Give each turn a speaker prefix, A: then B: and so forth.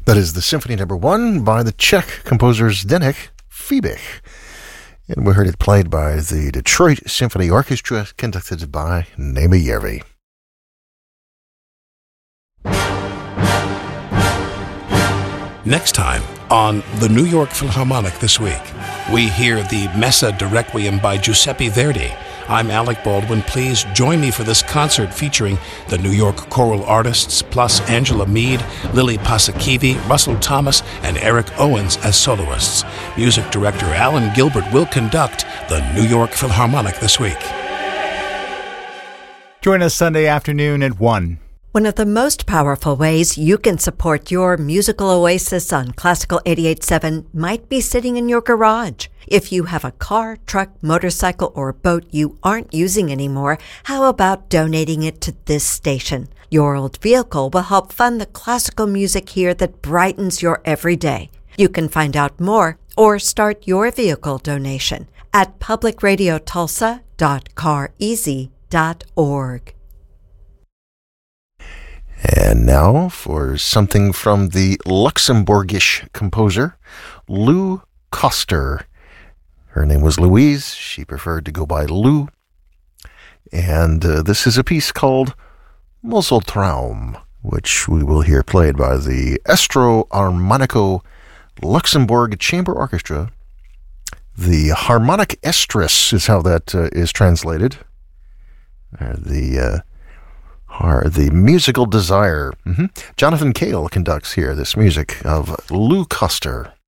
A: That is the Symphony No. 1 by the Czech composers Zdeněk Fibich. And we heard it played by the Detroit Symphony Orchestra, conducted by Néma Järvi.
B: Next time on the New York Philharmonic This Week, we hear the Messa de Requiem by Giuseppe Verdi. I'm Alec Baldwin. Please join me for this concert featuring the New York choral artists, plus Angela Mead, Lily Paasikivi, Russell Thomas, and Eric Owens as soloists. Music director Alan Gilbert will conduct the New York Philharmonic This Week.
C: Join us Sunday afternoon at 1.
D: One of the most powerful ways you can support your musical oasis on Classical 88.7 might be sitting in your garage. If you have a car, truck, motorcycle, or boat you aren't using anymore, how about donating it to this station? Your old vehicle will help fund the classical music here that brightens your everyday. You can find out more or start your vehicle donation at publicradiotulsa.careasy.org.
A: And now for something from the Luxembourgish composer Lou Koster. Her name was Louise. She preferred to go by Lou. And this is a piece called Mosseltraum, which we will hear played by the Estro Armonico Luxembourg Chamber Orchestra. The Harmonic Estrus is how that is translated. The musical desire. Jonathan Cale conducts here this music of Lou Koster.